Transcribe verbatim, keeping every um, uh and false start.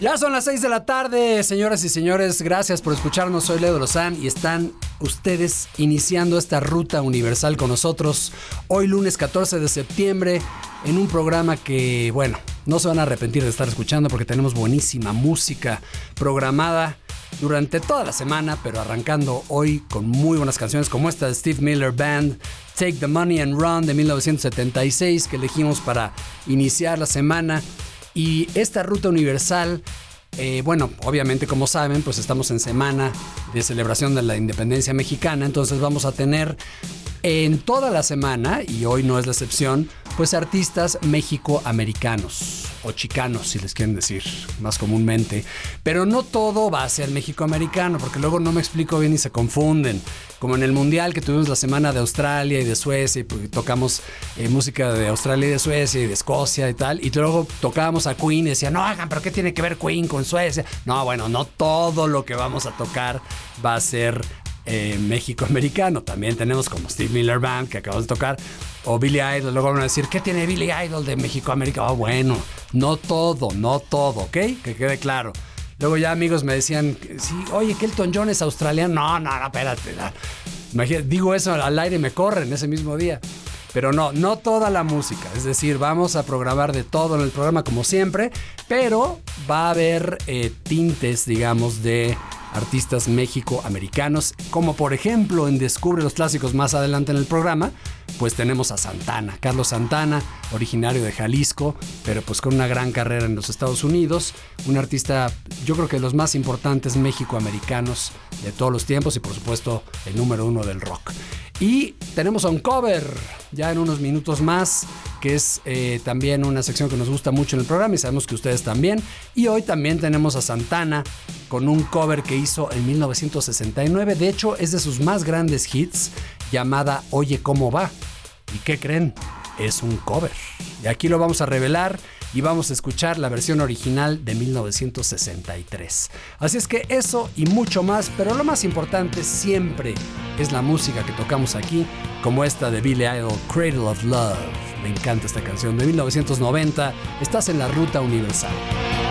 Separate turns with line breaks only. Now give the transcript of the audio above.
Ya son las seis de la tarde, señoras y señores, gracias por escucharnos, soy Leo Lozán y están ustedes iniciando esta ruta universal con nosotros hoy lunes catorce de septiembre en un programa que, bueno, no se van a arrepentir de estar escuchando porque tenemos buenísima música programada durante toda la semana, pero arrancando hoy con muy buenas canciones como esta de Steve Miller Band, Take the Money and Run de mil novecientos setenta y seis, que elegimos para iniciar la semana. Y esta ruta universal, eh, bueno, obviamente como saben, pues estamos en semana de celebración de la independencia mexicana, entonces vamos a tener en toda la semana, y hoy no es la excepción, pues artistas mexicoamericanos o chicanos, si les quieren decir más comúnmente. Pero no todo va a ser mexicoamericano, porque luego no me explico bien y se confunden. Como en el Mundial que tuvimos la semana de Australia y de Suecia, y pues tocamos eh, música de Australia y de Suecia y de Escocia y tal, y luego tocábamos a Queen y decían, no, hagan, pero ¿qué tiene que ver Queen con Suecia? No, bueno, no todo lo que vamos a tocar va a ser Eh, México-americano. También tenemos como Steve Miller Band, que acabamos de tocar, o Billy Idol. Luego van a decir, ¿qué tiene Billy Idol de México-americano? Oh, bueno, no todo, no todo, ¿ok? Que quede claro. Luego ya amigos me decían, sí, oye, que Elton John es australiano. No, no, no, espérate. No. Imagínate, digo eso al aire y me corren ese mismo día. Pero no, no toda la música. Es decir, vamos a programar de todo en el programa como siempre, pero va a haber eh, tintes, digamos, de artistas mexicoamericanos, como por ejemplo en Descubre los Clásicos más adelante en el programa, pues tenemos a Santana, Carlos Santana, originario de Jalisco, pero pues con una gran carrera en los Estados Unidos, un artista yo creo que de los más importantes mexicoamericanos de todos los tiempos y por supuesto el número uno del rock. Y tenemos a un cover ya en unos minutos más, que es eh, también una sección que nos gusta mucho en el programa y sabemos que ustedes también. Y hoy también tenemos a Santana con un cover que hizo en mil novecientos sesenta y nueve. De hecho, es de sus más grandes hits, llamada Oye, ¿cómo va? ¿Y qué creen? Es un cover. Y aquí lo vamos a revelar y vamos a escuchar la versión original de mil novecientos sesenta y tres. Así es que eso y mucho más, pero lo más importante siempre es la música que tocamos aquí, como esta de Billy Idol, Cradle of Love. Me encanta esta canción de mil novecientos noventa. Estás en la ruta universal.